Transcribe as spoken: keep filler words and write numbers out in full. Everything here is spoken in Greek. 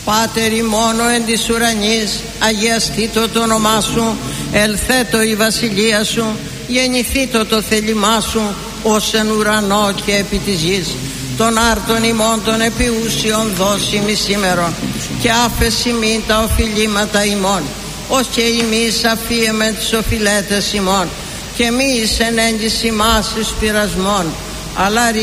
Πάτερ ημών εν της ουρανής, αγιαστήτω το όνομά σου, ελθέτω η βασιλεία σου, γεννηθήτω το θέλημά σου, ως εν ουρανό και επί της γης. Τον άρτον ημών των επιούσιων δώσιμη σήμερον, και άφεση μην τα οφειλήματα ημών, ως και ημείς αφίεμεν τις οφειλέτες ημών, και μη εις ενέγγιση μας εις πειρασμών, αλλά